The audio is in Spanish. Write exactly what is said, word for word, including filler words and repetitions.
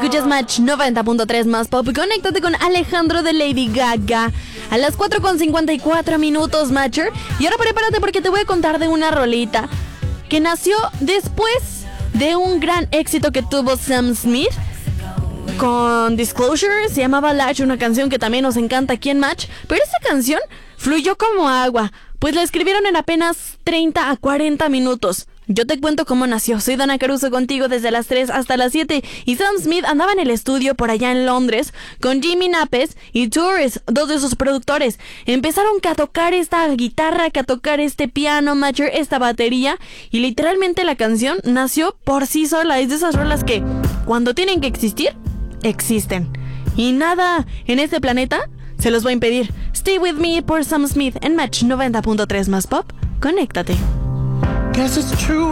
escuchas Match noventa punto tres más pop. Conéctate con Alejandro de Lady Gaga a las cuatro con cincuenta y cuatro minutos, Matcher. Y ahora prepárate porque te voy a contar de una rolita que nació después de un gran éxito que tuvo Sam Smith con Disclosure. Se llamaba Latch, una canción que también nos encanta aquí en Match. Pero esta canción fluyó como agua, pues la escribieron en apenas treinta a cuarenta minutos. Yo te cuento cómo nació. Soy Dana Caruso contigo desde las tres hasta las siete. Y Sam Smith andaba en el estudio por allá en Londres con Jimmy Napes y Torres, dos de sus productores. Empezaron a tocar esta guitarra, a tocar este piano, Matcher, esta batería. Y literalmente la canción nació por sí sola. Es de esas rolas que cuando tienen que existir, existen. Y nada en este planeta se los va a impedir. Stay With Me por Sam Smith en Match noventa punto tres más pop. Conéctate. Guess it's true